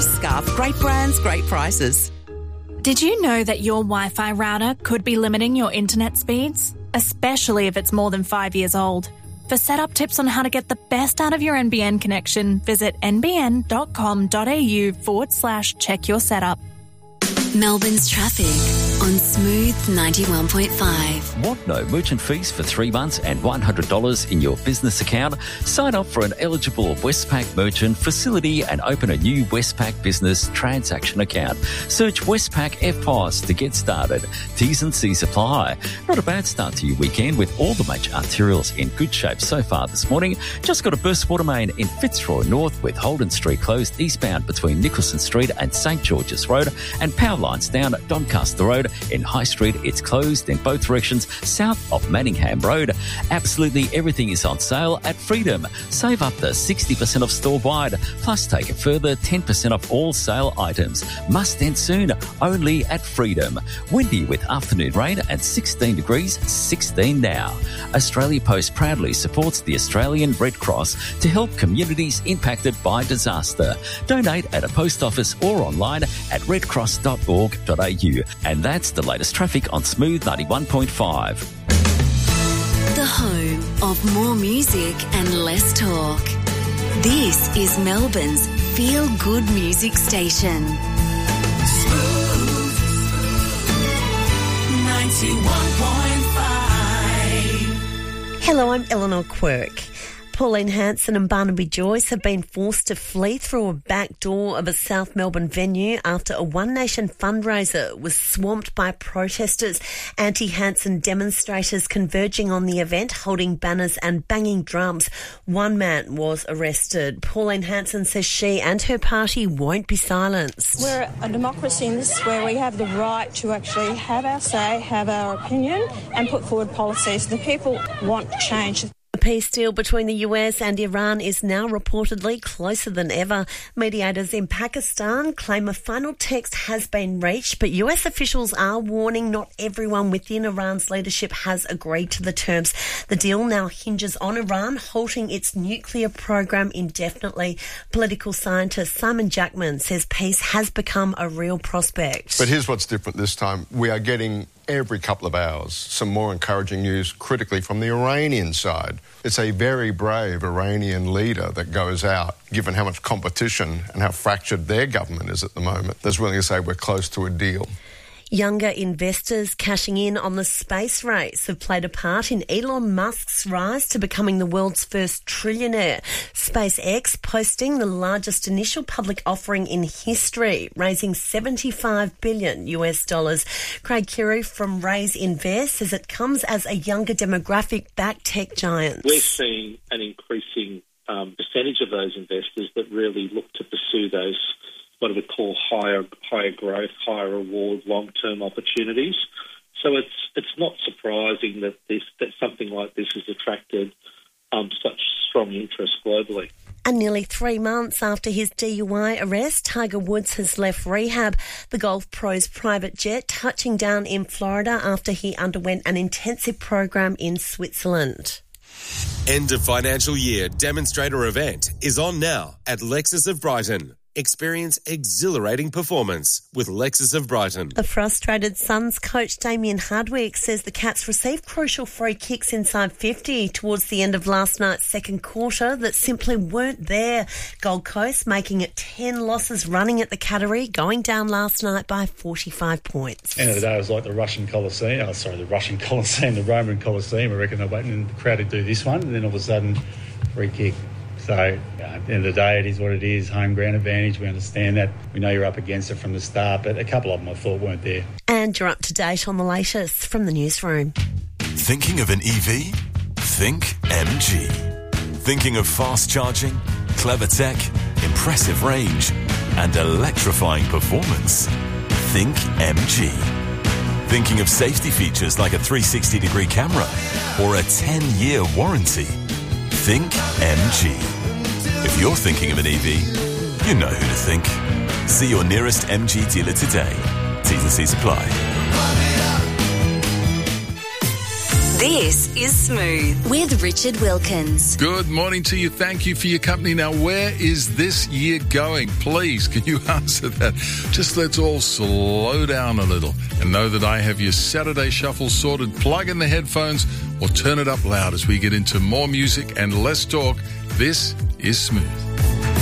Scarf. Great brands, great prices. Did you know that your Wi-Fi router could be limiting your internet speeds? Especially if it's more than 5 years old. For setup tips on how to get the best out of your NBN connection, visit nbn.com.au/check your setup. Melbourne's traffic on Smooth 91.5. Want no merchant fees for 3 months and $100 in your business account? Sign up for an eligible Westpac merchant facility and open a new Westpac business transaction account. Search Westpac FPOS to get started. T's and C's apply. Not a bad start to your weekend with all the major arterials in good shape so far this morning. Just got a burst water main in Fitzroy North with Holden Street closed eastbound between Nicholson Street and St George's Road, and power lines down at Doncaster Road. In High Street, it's closed in both directions south of Manningham Road. Absolutely everything is on sale at Freedom. Save up to 60% off store-wide, plus take a further 10% off all sale items. Must end soon, only at Freedom. Windy with afternoon rain and 16 degrees, 16 now. Australia Post proudly supports the Australian Red Cross to help communities impacted by disaster. Donate at a post office or online at redcross.org.au. And that's the latest traffic on Smooth 91.5. The home of more music and less talk. This is Melbourne's feel-good music station. Smooth 91.5. Hello, I'm Eleanor Quirk. Pauline Hanson and Barnaby Joyce have been forced to flee through a back door of a South Melbourne venue after a One Nation fundraiser was swamped by protesters. Anti-Hanson demonstrators converging on the event, holding banners and banging drums. One man was arrested. Pauline Hanson says she and her party won't be silenced. We're a democracy in this where we have the right to actually have our say, have our opinion and put forward policies. The people want change. A peace deal between the US and Iran is now reportedly closer than ever. Mediators in Pakistan claim a final text has been reached, but US officials are warning not everyone within Iran's leadership has agreed to the terms. The deal now hinges on Iran halting its nuclear program indefinitely. Political scientist Simon Jackman says peace has become a real prospect. But here's what's different this time. We are getting every couple of hours some more encouraging news critically from the Iranian side. It's a very brave Iranian leader that goes out, given how much competition and how fractured their government is at the moment, that's willing to say we're close to a deal. Younger investors cashing in on the space race have played a part in Elon Musk's rise to becoming the world's first trillionaire. SpaceX posting the largest initial public offering in history, raising $75 billion. Craig Currie from Raise Invest says it comes as a younger demographic backed tech giants. We're seeing an increasing percentage of those investors that really look to pursue those what I would call higher growth, higher reward, long-term opportunities. So it's not surprising that something like this has attracted such strong interest globally. And nearly 3 months after his DUI arrest, Tiger Woods has left rehab. The golf pro's private jet touching down in Florida after he underwent an intensive program in Switzerland. End of financial year demonstrator event is on now at Lexus of Brighton. Experience exhilarating performance with Lexus of Brighton. The frustrated Suns coach Damien Hardwick says the Cats received crucial free kicks inside 50 towards the end of last night's second quarter that simply weren't there. Gold Coast making it 10 losses running at the Cattery, going down last night by 45 points. End of the day, it was like the Roman Colosseum. The Roman Colosseum. I reckon they're waiting for the crowd to do this one, and then all of a sudden, free kick. So, at the end of the day, it is what it is. Home ground advantage. We understand that. We know you're up against it from the start, but a couple of them I thought weren't there. And you're up to date on the latest from the newsroom. Thinking of an EV? Think MG. Thinking of fast charging, clever tech, impressive range, and electrifying performance? Think MG. Thinking of safety features like a 360-degree camera or a 10-year warranty? Think MG. If you're thinking of an EV, you know who to think. See your nearest MG dealer today. T's and C's apply. This is Smooth with Richard Wilkins. Good morning to you. Thank you for your company. Now, where is this year going? Please, can you answer that? Just let's all slow down a little and know that I have your Saturday Shuffle sorted. Plug in the headphones or turn it up loud as we get into more music and less talk. This is Smooth.